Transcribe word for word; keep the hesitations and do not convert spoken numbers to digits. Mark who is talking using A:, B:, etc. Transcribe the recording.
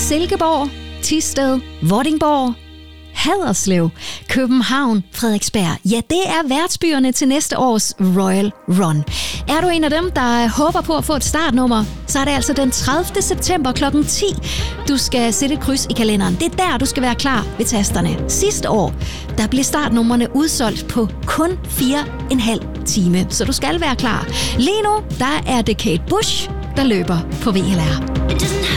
A: Silkeborg, Thisted, Vordingborg, Haderslev, København, Frederiksberg. Ja, det er værtsbyerne til næste års Royal Run. Er du en af dem, der håber på at få et startnummer, så er det altså den tredivte september klokken ti, du skal sætte et kryds i kalenderen. Det er der, du skal være klar ved tasterne. Sidste år, der blev startnumrene udsolgt på kun fire og en halv time, så du skal være klar. Lige nu, der er det Kate Bush, der løber på V L R.